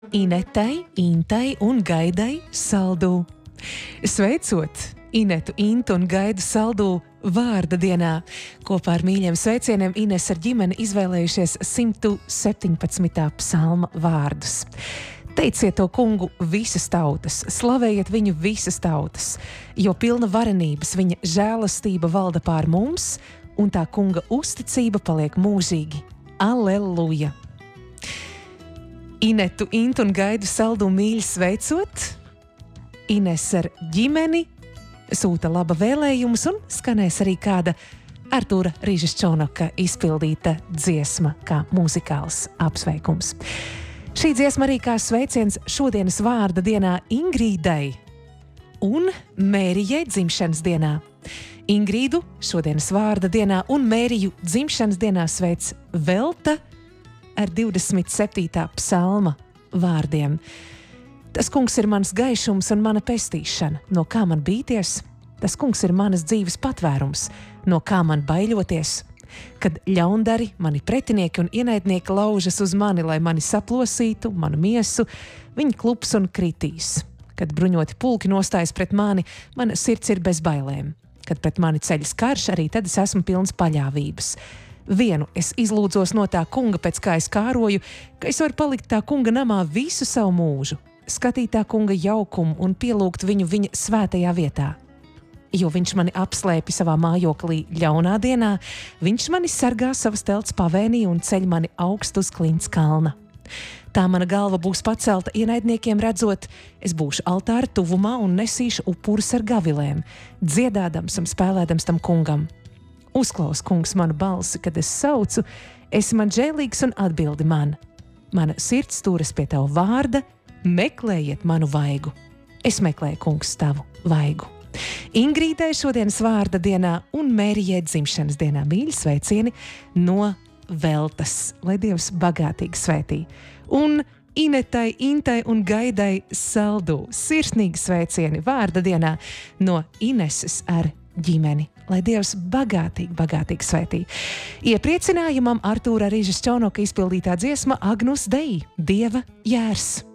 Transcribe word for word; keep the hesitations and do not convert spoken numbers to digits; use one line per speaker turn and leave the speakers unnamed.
Inetai, Intai un Gaidai Saldū. Sveicot Inetu, Intu un Gaidu Saldū vārda dienā. Kopā ar mīļiem sveicieniem Ines ar ģimeni izvēlējušies simt septiņpadsmitā psalma vārdus. Teiciet to kungu visas tautas, slavējiet viņu visas tautas, jo pilna varenības viņa žēlastība valda pār mums, un tā kunga uzticība paliek mūžīgi. Alleluja! Inetu, Intu un Gaidu Saldū mīļi sveicot, Ines ar ģimeni sūta laba vēlējumus un skanēs arī kāda Artūra Rīžas-Čonoka izpildīta dziesma kā muzikāls apsveikums. Šī dziesma arī kā sveiciens šodienas vārda dienā Ingrīdai un Mērijai dzimšanas dienā. Ingrīdu šodienas vārda dienā un Mēriju dzimšanas dienā sveic Velta ar divdesmit septītā psalma vārdiem. Tas kungs ir mans gaišums un mana pestīšana, no kā man bīties. Tas kungs ir manas dzīves patvērums, no kā man baiļoties. Kad ļaundari, mani pretinieki un ienaidnieki laužas uz mani, lai mani saplosītu, manu miesu, viņi klups un kritīs. Kad bruņoti pulki nostājas pret mani, mana sirds ir bez bailēm. Kad pret mani ceļas karš, arī tad es esmu pilns paļāvības. Vienu es izlūdzos no tā kunga, pēc kā es kāroju, ka es varu palikt tā kunga namā visu savu mūžu, skatīt tā kunga jaukumu un pielūgt viņu viņa svētajā vietā. Jo viņš mani apslēpi savā mājoklī ļaunā dienā, viņš mani sargā savas telts pavēnī un ceļ mani augst uz klints kalna. Tā mana galva būs pacelta ienaidniekiem redzot, es būšu altāra tuvumā un nesīšu upurus ar gavilēm, dziedādams un spēlēdams tam kungam. Uzklaus, kungs, manu balsi, kad es saucu, esi man žēlīgs un atbildi man. Mana sirds turas pie tava vārda, meklējiet manu vaigu. Es meklēju, kungs, tavu vaigu. Ingrīdai šodienas vārda dienā un Mērijai dzimšanas dienā mīļi sveicieni no Veltas, lai Dievs bagātīgi svētī. Un Inetai, Intai un Gaidai Saldū sirsnīgi sveicieni vārda dienā no Ineses ar ģimeni, lai Dievs bagātīgi, bagātīgi svētī. Iepriecinājumam Artūra Rīžas-Čonoka izpildītā dziesma Agnus Dei, Dieva jērs.